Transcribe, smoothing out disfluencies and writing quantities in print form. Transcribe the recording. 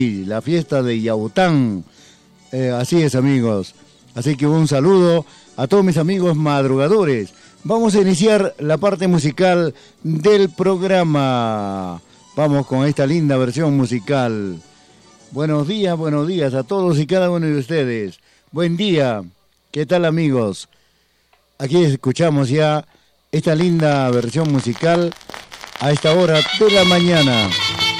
la fiesta de Yaután. Así es, amigos. Así que un saludo a todos mis amigos madrugadores. Vamos a iniciar la parte musical del programa. Vamos con esta linda versión musical. Buenos días a todos y cada uno de ustedes. Buen día. ¿Qué tal, amigos? Aquí escuchamos ya esta linda versión musical a esta hora de la mañana.